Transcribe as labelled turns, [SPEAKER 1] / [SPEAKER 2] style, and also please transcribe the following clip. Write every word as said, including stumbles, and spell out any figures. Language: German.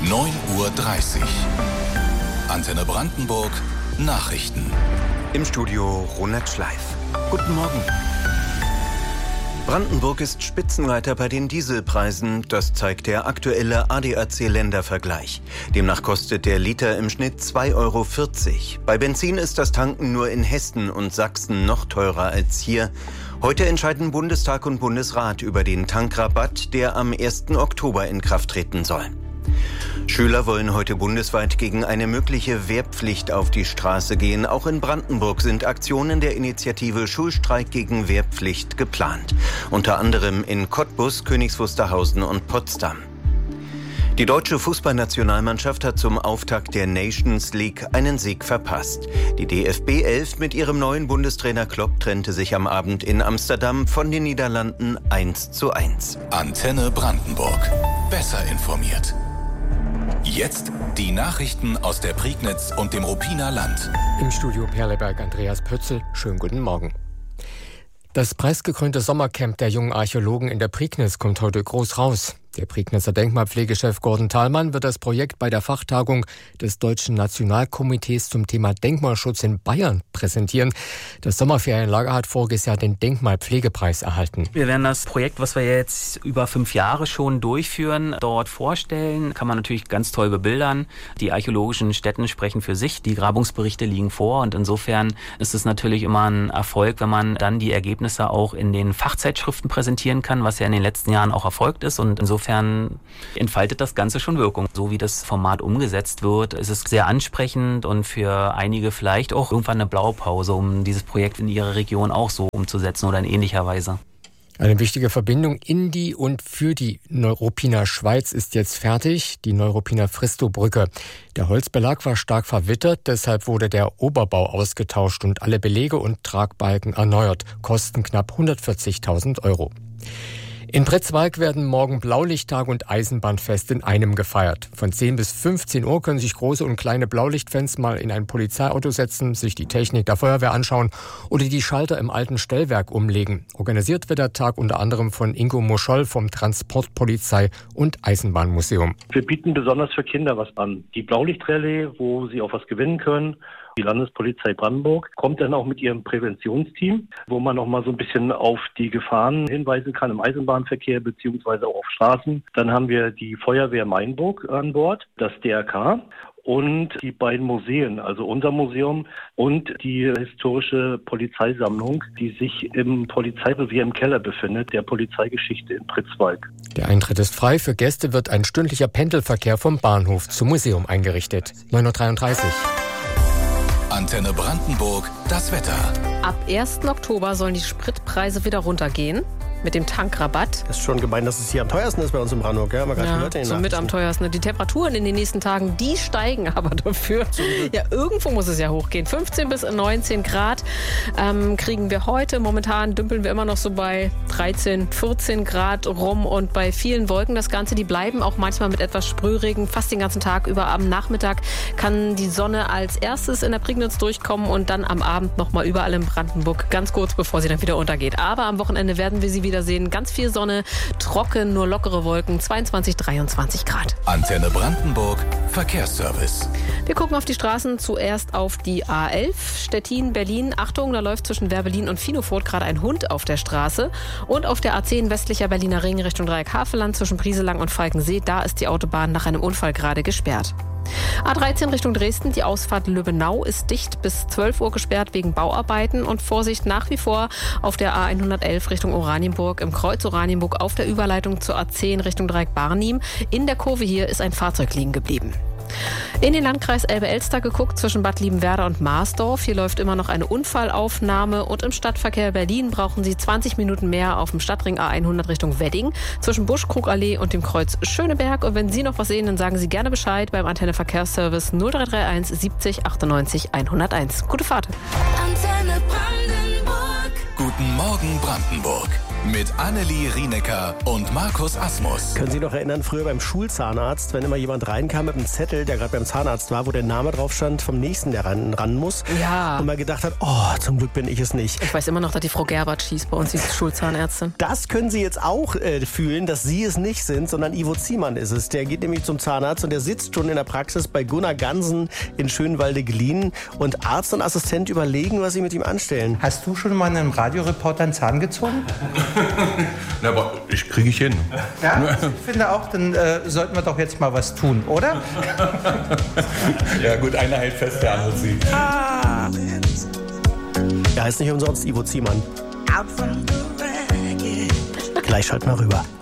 [SPEAKER 1] neun Uhr dreißig. Antenne Brandenburg, Nachrichten.
[SPEAKER 2] Im Studio Ronald Schleif. Guten Morgen. Brandenburg ist Spitzenreiter bei den Dieselpreisen. Das zeigt der aktuelle A D A C-Ländervergleich. Demnach kostet der Liter im Schnitt zwei Euro vierzig. Bei Benzin ist das Tanken nur in Hessen und Sachsen noch teurer als hier. Heute entscheiden Bundestag und Bundesrat über den Tankrabatt, der am ersten Oktober in Kraft treten soll. Schüler wollen heute bundesweit gegen eine mögliche Wehrpflicht auf die Straße gehen. Auch in Brandenburg sind Aktionen der Initiative Schulstreik gegen Wehrpflicht geplant. Unter anderem in Cottbus, Königs Wusterhausen und Potsdam. Die deutsche Fußballnationalmannschaft hat zum Auftakt der Nations League einen Sieg verpasst. Die D F B elf mit ihrem neuen Bundestrainer Klopp trennte sich am Abend in Amsterdam von den Niederlanden eins zu eins.
[SPEAKER 1] Antenne Brandenburg. Besser informiert. Jetzt die Nachrichten aus der Prignitz und dem Ruppiner Land.
[SPEAKER 3] Im Studio Perleberg Andreas Pötzl. Schönen guten Morgen. Das preisgekrönte Sommercamp der jungen Archäologen in der Prignitz kommt heute groß raus. Der Prignitzer Denkmalpflegechef Gordon Thalmann wird das Projekt bei der Fachtagung des Deutschen Nationalkomitees zum Thema Denkmalschutz in Bayern präsentieren. Das Sommerferienlager hat voriges Jahr den Denkmalpflegepreis erhalten.
[SPEAKER 4] Wir werden das Projekt, was wir jetzt über fünf Jahre schon durchführen, dort vorstellen. Kann man natürlich ganz toll bebildern. Die archäologischen Stätten sprechen für sich. Die Grabungsberichte liegen vor und insofern ist es natürlich immer ein Erfolg, wenn man dann die Ergebnisse auch in den Fachzeitschriften präsentieren kann, was ja in den letzten Jahren auch erfolgt ist und insofern Insofern entfaltet das Ganze schon Wirkung. So wie das Format umgesetzt wird, ist es sehr ansprechend und für einige vielleicht auch irgendwann eine Blaupause, um dieses Projekt in ihrer Region auch so umzusetzen oder in ähnlicher Weise.
[SPEAKER 3] Eine wichtige Verbindung in die und für die Neuruppiner Schweiz ist jetzt fertig, die Neuruppiner Fristow-Brücke. Der Holzbelag war stark verwittert, deshalb wurde der Oberbau ausgetauscht und alle Belege und Tragbalken erneuert, kosten knapp hundertvierzigtausend Euro. In Pritzwalk werden morgen Blaulichttag und Eisenbahnfest in einem gefeiert. Von zehn bis fünfzehn Uhr können sich große und kleine Blaulichtfans mal in ein Polizeiauto setzen, sich die Technik der Feuerwehr anschauen oder die Schalter im alten Stellwerk umlegen. Organisiert wird der Tag unter anderem von Ingo Moscholl vom Transportpolizei- und Eisenbahnmuseum.
[SPEAKER 5] Wir bieten besonders für Kinder was an. Die Blaulichtrallye, wo sie auch was gewinnen können. Die Landespolizei Brandenburg kommt dann auch mit ihrem Präventionsteam, wo man noch mal so ein bisschen auf die Gefahren hinweisen kann im Eisenbahnverkehr beziehungsweise auch auf Straßen. Dann haben wir die Feuerwehr Mainburg an Bord, das D R K und die beiden Museen, also unser Museum und die historische Polizeisammlung, die sich im Polizeirevier im Keller befindet, der Polizeigeschichte in Pritzwalk.
[SPEAKER 3] Der Eintritt ist frei. Für Gäste wird ein stündlicher Pendelverkehr vom Bahnhof zum Museum eingerichtet. neun Uhr dreiunddreißig.
[SPEAKER 1] Antenne Brandenburg, das Wetter.
[SPEAKER 6] Ab ersten Oktober sollen die Spritpreise wieder runtergehen. Mit dem Tankrabatt.
[SPEAKER 7] Das ist schon gemein, dass es hier am teuersten ist bei uns in Brandenburg. Ja,
[SPEAKER 6] ja, so mit am teuersten. Die Temperaturen in den nächsten Tagen, die steigen aber dafür. Ja, irgendwo muss es ja hochgehen. fünfzehn bis neunzehn Grad ähm, kriegen wir heute. Momentan dümpeln wir immer noch so bei dreizehn, vierzehn Grad rum und bei vielen Wolken. Das Ganze, die bleiben auch manchmal mit etwas Sprühregen fast den ganzen Tag über. Am Nachmittag kann die Sonne als erstes in der Prignitz durchkommen und dann am Abend nochmal überall in Brandenburg, ganz kurz bevor sie dann wieder untergeht. Aber am Wochenende werden wir sie wieder Wiedersehen. Ganz viel Sonne, trocken, nur lockere Wolken, zweiundzwanzig, dreiundzwanzig Grad.
[SPEAKER 1] Antenne Brandenburg, Verkehrsservice.
[SPEAKER 6] Wir gucken auf die Straßen, zuerst auf die A elf, Stettin, Berlin. Achtung, da läuft zwischen Werbelin und Finofurt gerade ein Hund auf der Straße. Und auf der A zehn, westlicher Berliner Ring Richtung Dreieck-Havelland zwischen Brieselang und Falkensee, da ist die Autobahn nach einem Unfall gerade gesperrt. A dreizehn Richtung Dresden, die Ausfahrt Lübbenau ist dicht bis zwölf Uhr gesperrt wegen Bauarbeiten und Vorsicht nach wie vor auf der A hundertelf Richtung Oranienburg, im Kreuz Oranienburg auf der Überleitung zur A zehn Richtung Dreieck-Barnim. In der Kurve hier ist ein Fahrzeug liegen geblieben. In den Landkreis Elbe-Elster geguckt zwischen Bad Liebenwerda und Marsdorf. Hier läuft immer noch eine Unfallaufnahme und im Stadtverkehr Berlin brauchen Sie zwanzig Minuten mehr auf dem Stadtring A hundert Richtung Wedding zwischen Buschkrugallee und dem Kreuz Schöneberg. Und wenn Sie noch was sehen, dann sagen Sie gerne Bescheid beim Antenne Verkehrsservice null drei drei eins siebzig achtundneunzig hunderteins. Gute Fahrt.
[SPEAKER 1] Antenne Brandenburg. Guten Morgen Brandenburg. mit Annelie Rienecker und Markus Asmus.
[SPEAKER 7] Können Sie noch erinnern, früher beim Schulzahnarzt, wenn immer jemand reinkam mit einem Zettel, der gerade beim Zahnarzt war, wo der Name drauf stand vom Nächsten, der ran, ran muss.
[SPEAKER 6] Ja.
[SPEAKER 7] Und man gedacht hat, oh, zum Glück bin ich es nicht.
[SPEAKER 6] Ich weiß immer noch, dass die Frau Gerbert schießt bei uns, die Schulzahnärztin.
[SPEAKER 7] Das können Sie jetzt auch äh, fühlen, dass Sie es nicht sind, sondern Ivo Ziemann ist es. Der geht nämlich zum Zahnarzt und der sitzt schon in der Praxis bei Gunnar Gansen in Schönwalde-Glien und Arzt und Assistent überlegen, was sie mit ihm anstellen.
[SPEAKER 8] Hast du schon mal einem Radioreporter einen Zahn gezogen?
[SPEAKER 9] Na, aber ich kriege ich hin.
[SPEAKER 8] Ja, ich finde auch, dann äh, sollten wir doch jetzt mal was tun, oder?
[SPEAKER 9] Ja gut, einer hält fest, der andere zieht.
[SPEAKER 7] Ah. Er heißt nicht umsonst Ivo Ziemann. Gleich schalten wir rüber.